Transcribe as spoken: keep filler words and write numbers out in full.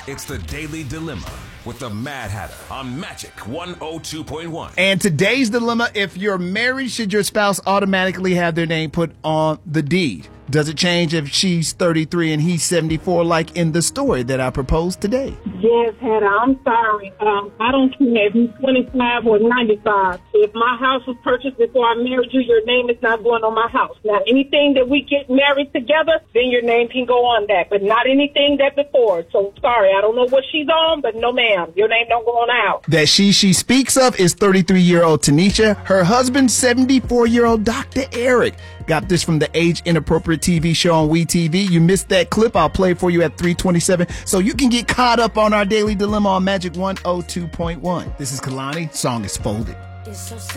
It's the Daily Dilemma with the Mad Hatter on Magic one oh two point one. And today's dilemma, if you're married, should your spouse automatically have their name put on the deed? Does it change if she's thirty-three and he's seventy-four, like in the story that I proposed today? Yes, Hatter, I'm sorry. Um, I don't care if he's twenty-five or ninety-five. If my house was purchased before I married you, your name is not going on my house. Now, anything that we get married together, then your name can go on that, but not anything that before. So, sorry, I don't know what she's on, but no, ma'am, your name don't go on out. That she she speaks of is thirty-three-year-old Tanisha. Her husband, seventy-four-year-old Doctor Eric. Got this from the Age Inappropriate T V show on WeTV. You missed that clip. I'll play for you at three twenty-seven, so you can get caught up on our Daily Dilemma on Magic one oh two point one. This is Kalani. Song is Folded. It's so